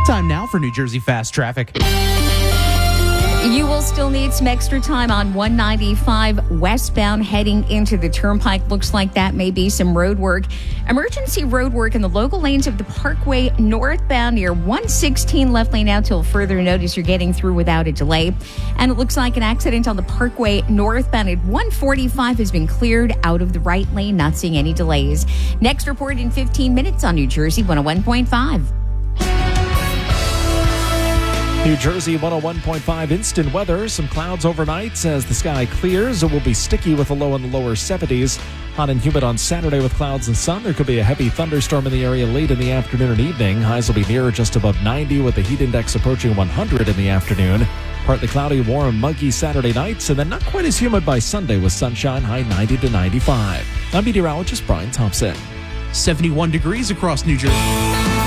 Time now for New Jersey Fast Traffic. You will still need some extra time on 195 westbound heading into the Turnpike. Looks like that may be some road work. Emergency road work in the local lanes of the Parkway northbound near 116 left lane out till further notice. You're getting through without a delay. And it looks like an accident on the Parkway northbound at 145 has been cleared out of the right lane. Not seeing any delays. Next report in 15 minutes on New Jersey 101.5. New Jersey 101.5 instant weather. Some clouds overnight as the sky clears. It will be sticky with a low in the lower 70s. Hot and humid on Saturday with clouds and sun. There could be a heavy thunderstorm in the area late in the afternoon and evening. Highs will be near just above 90 with the heat index approaching 100 in the afternoon. Partly cloudy, warm, muggy Saturday nights, and then not quite as humid by Sunday with sunshine, high 90 to 95. I'm meteorologist Brian Thompson. 71 degrees across New Jersey.